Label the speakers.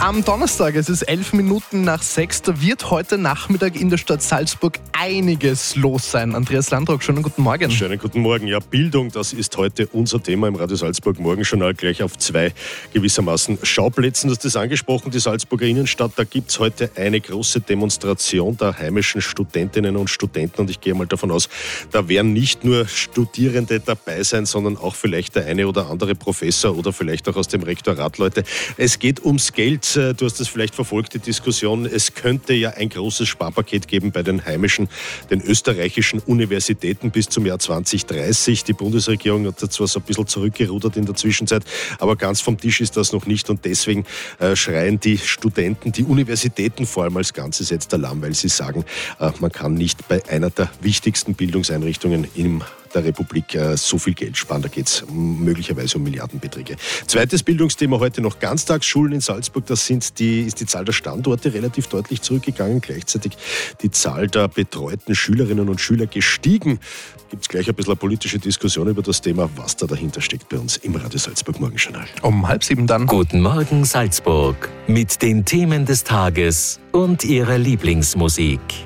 Speaker 1: am Donnerstag. Es ist 11 Minuten nach 6. Da wird heute Nachmittag in der Stadt Salzburg einiges los sein. Andreas Landrock, schönen guten Morgen.
Speaker 2: Schönen guten Morgen. Ja, Bildung, das ist heute unser Thema im Radio Salzburg Morgenjournal, gleich auf 2 gewissermaßen Schauplätzen. Du hast das angesprochen, die Salzburger Innenstadt. Da gibt es heute eine große Demonstration der heimischen Studentinnen und Studenten. Und ich gehe mal davon aus, da werden nicht nur Studierende dabei sein, sondern auch vielleicht der eine oder andere Professor oder vielleicht auch aus dem Rektorat Leute. Es geht ums Geld. Du hast das vielleicht verfolgt, die Diskussion. Es könnte ja ein großes Sparpaket geben bei den heimischen, den österreichischen Universitäten bis zum Jahr 2030. Die Bundesregierung hat zwar so ein bisschen zurückgerudert in der Zwischenzeit, aber ganz vom Tisch ist das noch nicht. Und deswegen schreien die Studenten, die Universitäten vor allem als Ganzes jetzt Alarm, weil sie sagen, man kann nicht bei einer der wichtigsten Bildungseinrichtungen in der Republik so viel Geld sparen. Da geht es möglicherweise um Milliardenbeträge. Zweites Bildungsthema heute noch: Ganztagsschulen in Salzburg. Das ist die Zahl der Standorte relativ deutlich zurückgegangen. Gleichzeitig die Zahl der betreuten Schülerinnen und Schüler gestiegen. Gibt es gleich ein bisschen eine politische Diskussion über das Thema, was da dahinter steckt bei uns im Radio Salzburg Morgenjournal.
Speaker 1: Um 6:30 dann.
Speaker 3: Guten Morgen Salzburg mit den Themen des Tages und ihrer Lieblingsmusik.